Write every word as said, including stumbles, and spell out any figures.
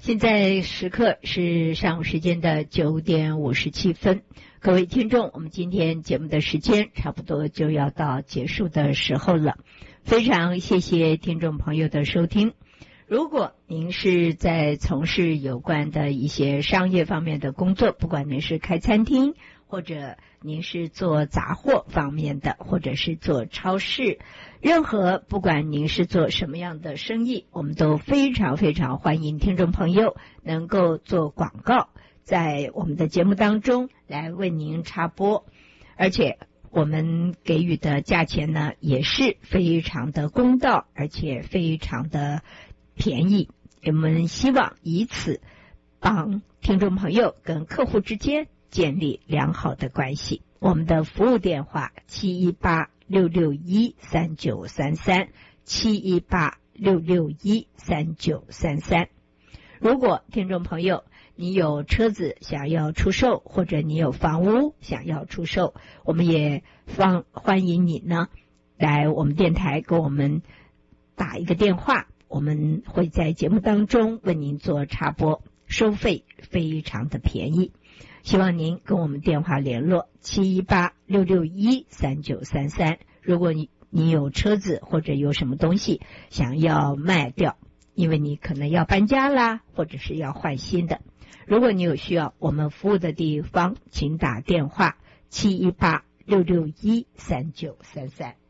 现在时刻是上午时间的九点五十七分，各位听众，我们今天节目的时间差不多就要到结束的时候了，非常谢谢听众朋友的收听。如果您是在从事有关的一些商业方面的工作，不管您是开餐厅，或者您是做杂货方面的，或者是做超市，任何不管您是做什么样的生意，我们都非常非常欢迎听众朋友能够做广告，在我们的节目当中来为您插播，而且我们给予的价钱呢也是非常的公道，而且非常的便宜。我们希望以此帮听众朋友跟客户之间建立良好的关系。我们的服务电话七一八六六一三九三三 七一八六六一三九三三。如果听众朋友你有车子想要出售，或者你有房屋想要出售，我们也方欢迎你呢来我们电台给我们打一个电话，我们会在节目当中为您做插播，收费非常的便宜，希望您跟我们电话联络七一八六六一三九三三。如果你你有车子或者有什么东西想要卖掉，因为你可能要搬家啦，或者是要换新的，如果你有需要我们服务的地方，请打电话七一八六六一三九三三。